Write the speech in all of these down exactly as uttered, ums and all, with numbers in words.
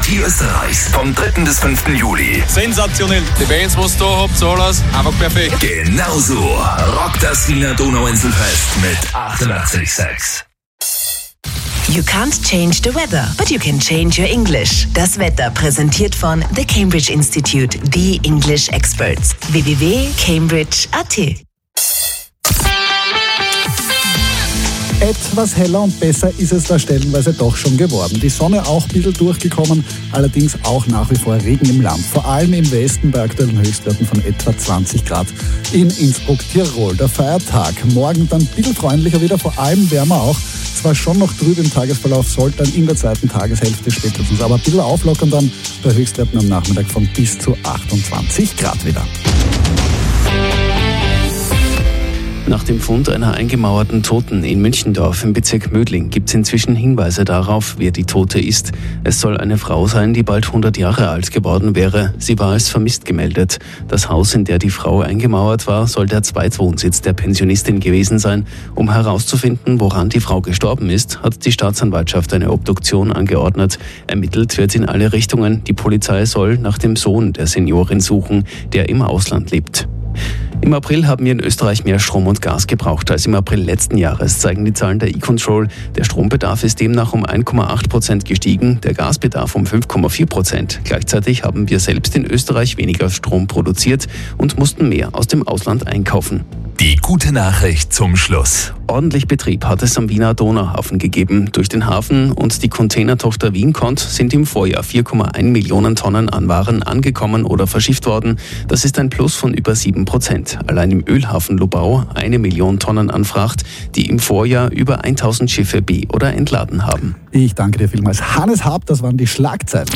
Party Österreichs vom dritten bis fünften Juli. Sensationell. Die Bands, was ihr da habt, so alles, einfach perfekt. Genauso rockt das Wiener Donauinselfest mit achtundachtzig Komma sechs. You can't change the weather, but you can change your English. Das Wetter präsentiert von The Cambridge Institute, the English Experts. w w w punkt cambridge punkt a t. Etwas heller und besser ist es da stellenweise doch schon geworden. Die Sonne auch ein bisschen durchgekommen, allerdings auch nach wie vor Regen im Land. Vor allem im Westen bei aktuellen Höchstwerten von etwa zwanzig Grad in Innsbruck, Tirol. Der Feiertag morgen dann ein bisschen freundlicher wieder, vor allem wärmer auch. Zwar schon noch trüb im Tagesverlauf, sollte dann in der zweiten Tageshälfte spätestens aber ein bisschen auflockern dann bei Höchstwerten am Nachmittag von bis zu achtundzwanzig Grad wieder. Nach dem Fund einer eingemauerten Toten in Münchendorf im Bezirk Mödling gibt es inzwischen Hinweise darauf, wer die Tote ist. Es soll eine Frau sein, die bald hundert Jahre alt geworden wäre. Sie war als vermisst gemeldet. Das Haus, in der die Frau eingemauert war, soll der Zweitwohnsitz der Pensionistin gewesen sein. Um herauszufinden, woran die Frau gestorben ist, hat die Staatsanwaltschaft eine Obduktion angeordnet. Ermittelt wird in alle Richtungen. Die Polizei soll nach dem Sohn der Seniorin suchen, der im Ausland lebt. Im April haben wir in Österreich mehr Strom und Gas gebraucht als im April letzten Jahres, zeigen die Zahlen der E-Control. Der Strombedarf ist demnach um eins Komma acht Prozent gestiegen, der Gasbedarf um fünf Komma vier Prozent. Gleichzeitig haben wir selbst in Österreich weniger Strom produziert und mussten mehr aus dem Ausland einkaufen. Die gute Nachricht zum Schluss. Ordentlich Betrieb hat es am Wiener Donauhafen gegeben. Durch den Hafen und die Containertochter Wiencont sind im Vorjahr vier Komma eins Millionen Tonnen an Waren angekommen oder verschifft worden. Das ist ein Plus von über sieben Prozent. Allein im Ölhafen Lubau eine Million Tonnen an Fracht, die im Vorjahr über tausend Schiffe be- oder entladen haben. Ich danke dir vielmals. Hannes Hab, das waren die Schlagzeilen.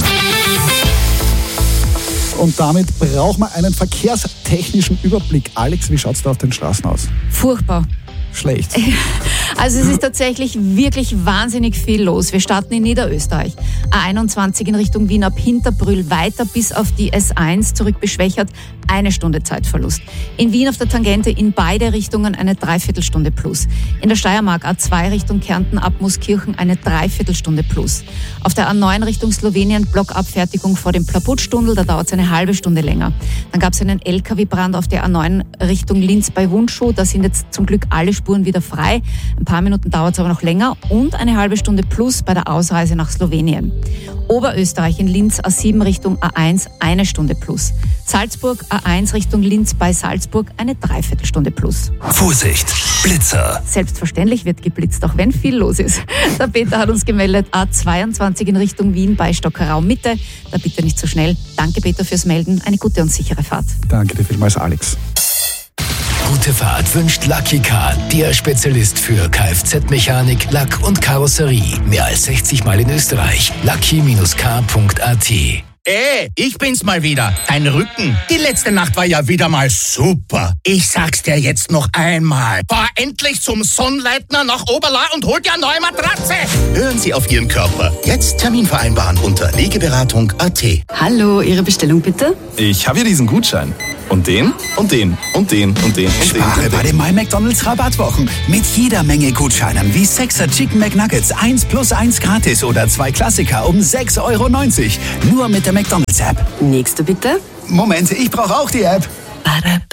Und damit braucht man einen verkehrstechnischen Überblick. Alex, wie schaut's da auf den Straßen aus? Furchtbar. Schlecht. Also es ist tatsächlich wirklich wahnsinnig viel los. Wir starten in Niederösterreich. A einundzwanzig in Richtung Wien ab Hinterbrühl weiter bis auf die S eins zurück beschwächert. Eine Stunde Zeitverlust. In Wien auf der Tangente in beide Richtungen eine Dreiviertelstunde plus. In der Steiermark A zwei Richtung Kärnten ab Mooskirchen eine Dreiviertelstunde plus. Auf der A neun Richtung Slowenien Blockabfertigung vor dem Plaputstunnel, da dauert es eine halbe Stunde länger. Dann gab es einen L K W-Brand auf der A neun Richtung Linz bei Hundschuh. Da sind jetzt zum Glück alle Spuren wieder frei. Ein paar Minuten dauert es aber noch länger und eine halbe Stunde plus bei der Ausreise nach Slowenien. Oberösterreich in Linz A sieben Richtung A eins eine Stunde plus. Salzburg A eins Richtung Linz bei Salzburg eine Dreiviertelstunde plus. Vorsicht, Blitzer. Selbstverständlich wird geblitzt, auch wenn viel los ist. Der Peter hat uns gemeldet, A zweiundzwanzig in Richtung Wien bei Stockerau Mitte. Da bitte nicht so schnell. Danke Peter fürs Melden. Eine gute und sichere Fahrt. Danke dir vielmals, Alex. Gute Fahrt wünscht Lucky Car, der Spezialist für Kfz-Mechanik, Lack und Karosserie. Mehr als sechzig Mal in Österreich. lucky Bindestrich car Punkt a t. Ey, ich bin's mal wieder, dein Rücken. Die letzte Nacht war ja wieder mal super. Ich sag's dir jetzt noch einmal. Fahr endlich zum Sonnleitner nach Oberla und hol dir eine neue Matratze. Hören Sie auf Ihren Körper. Jetzt Termin vereinbaren unter legeberatung Punkt a t. Hallo, Ihre Bestellung bitte? Ich habe hier diesen Gutschein. Und den, und den, und den, und den, und den. Spare bei den My-McDonald's Rabattwochen. Mit jeder Menge Gutscheinen wie sechser Chicken McNuggets eins plus eins gratis oder zwei Klassiker um sechs Euro neunzig. Nur mit der McDonald's-App. Nächste bitte. Moment, ich brauche auch die App.